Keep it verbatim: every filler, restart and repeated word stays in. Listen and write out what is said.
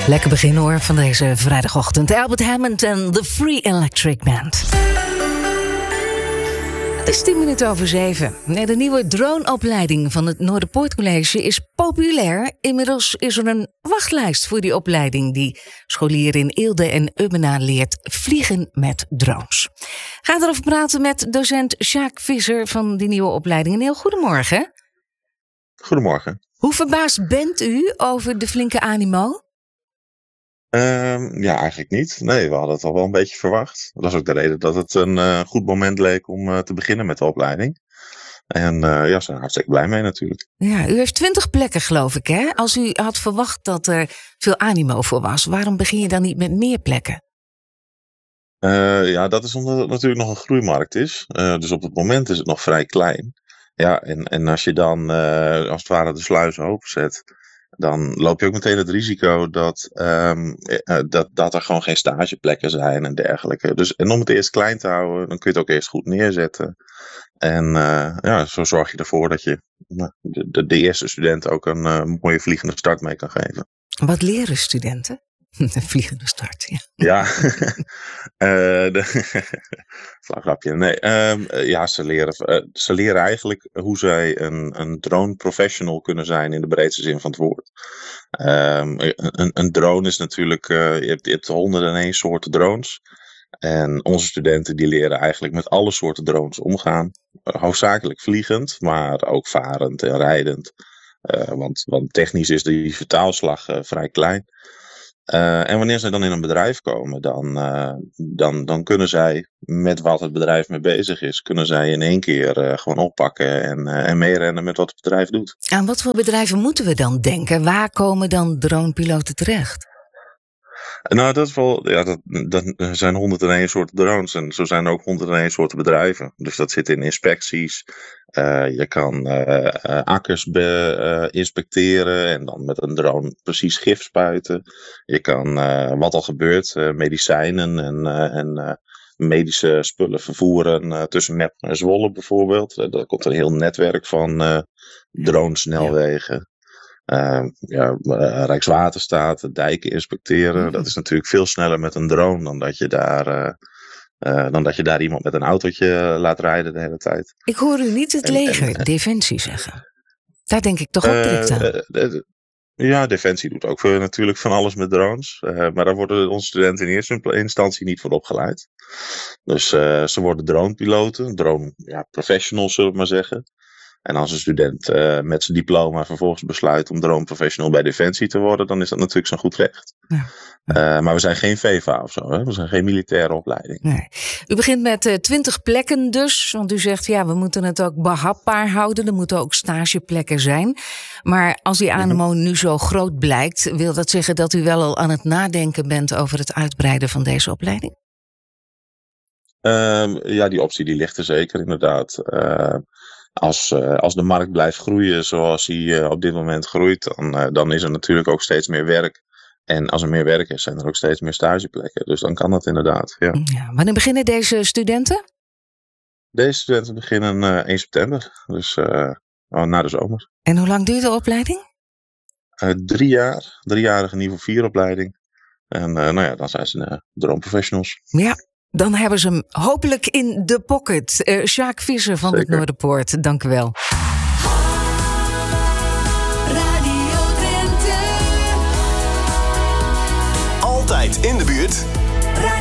Lekker begin hoor van deze vrijdagochtend. Albert Hammond en The Free Electric Band. Het is tien minuten over zeven. De nieuwe droneopleiding van het Noorderpoort is populair. Inmiddels is er een wachtlijst voor die opleiding die scholieren in Eelde en Ummena leert vliegen met drones. Ga erover praten met docent Sjaak Visser van die nieuwe opleiding. Een heel goedemorgen. Goedemorgen. Hoe verbaasd bent u over de flinke animo? Um, ja, eigenlijk niet. Nee, we hadden het al wel een beetje verwacht. Dat is ook de reden dat het een uh, goed moment leek om uh, te beginnen met de opleiding. En uh, ja, we zijn hartstikke blij mee natuurlijk. Ja, u heeft twintig plekken geloof ik, hè? Als u had verwacht dat er veel animo voor was, waarom begin je dan niet met meer plekken? Uh, ja, dat is omdat het natuurlijk nog een groeimarkt is. Uh, dus op het moment is het nog vrij klein. Ja, en, en als je dan uh, als het ware de sluizen openzet, dan loop je ook meteen het risico dat, um, uh, dat, dat er gewoon geen stageplekken zijn en dergelijke. Dus, en om het eerst klein te houden, dan kun je het ook eerst goed neerzetten. En uh, ja, zo zorg je ervoor dat je uh, de, de eerste studenten ook een uh, mooie vliegende start mee kan geven. Wat leren studenten? Een vliegende start, ja. Ja, uh, de flauw grapje. Nee, uh, ja, ze leren, uh, ze leren eigenlijk hoe zij een, een drone professional kunnen zijn in de breedste zin van het woord. Um, een, een drone is natuurlijk, uh, je, hebt, je hebt honderden en één soorten drones. En onze studenten die leren eigenlijk met alle soorten drones omgaan. Uh, hoofdzakelijk vliegend, maar ook varend en rijdend. Uh, want, want technisch is die vertaalslag uh, vrij klein. Uh, en wanneer zij dan in een bedrijf komen, dan, uh, dan, dan kunnen zij met wat het bedrijf mee bezig is, kunnen zij in één keer uh, gewoon oppakken en, uh, en meerennen met wat het bedrijf doet. Aan wat voor bedrijven moeten we dan denken? Waar komen dan dronepiloten terecht? Nou, dat is wel, ja, dat, dat zijn honderd en één soorten drones en zo zijn er ook honderd en één soorten bedrijven. Dus dat zit in inspecties. Uh, je kan uh, uh, akkers be, uh, inspecteren en dan met een drone precies gif spuiten. Je kan, uh, wat al gebeurt, uh, medicijnen en, uh, en uh, medische spullen vervoeren uh, tussen Meppen en Zwolle bijvoorbeeld. Uh, daar komt een heel netwerk van uh, dronesnelwegen. Uh, ja, uh, Rijkswaterstaat, dijken inspecteren. Mm-hmm. Dat is natuurlijk veel sneller met een drone dan dat je daar, uh, uh, dan dat je daar iemand met een autootje laat rijden de hele tijd. Ik hoor u niet het en, leger, en, Defensie zeggen. Daar denk ik toch ook direct aan. Uh, uh, uh, ja, Defensie doet ook uh, natuurlijk van alles met drones. Uh, maar daar worden onze studenten in eerste instantie niet voor opgeleid. Dus uh, ze worden dronepiloten, drone ja, professionals zullen we maar zeggen. En als een student uh, met zijn diploma vervolgens besluit om drone professional bij Defensie te worden, dan is dat natuurlijk zijn goed recht. Ja. Uh, maar we zijn geen V V A of zo, hè? We zijn geen militaire opleiding. Nee. U begint met uh, twintig plekken dus, want u zegt ja, we moeten het ook behapbaar houden. Er moeten ook stageplekken zijn. Maar als die animo mm-hmm. nu zo groot blijkt, wil dat zeggen dat u wel al aan het nadenken bent over het uitbreiden van deze opleiding? Uh, ja, die optie die ligt er zeker inderdaad. Uh, Als, uh, als de markt blijft groeien zoals die uh, op dit moment groeit, dan, uh, dan is er natuurlijk ook steeds meer werk. En als er meer werk is, zijn er ook steeds meer stageplekken. Dus dan kan dat inderdaad, ja. ja wanneer beginnen deze studenten? Deze studenten beginnen uh, één september, dus uh, na de zomer. En hoe lang duurt de opleiding? Uh, drie jaar, driejarige niveau vier opleiding. En uh, nou ja, dan zijn ze uh, drone professionals. Ja. Dan hebben ze hem hopelijk in de pocket. Uh, Sjaak Visser van Zeker. Het Noorderpoort, dank u wel. Radio Drenthe. Altijd in de buurt.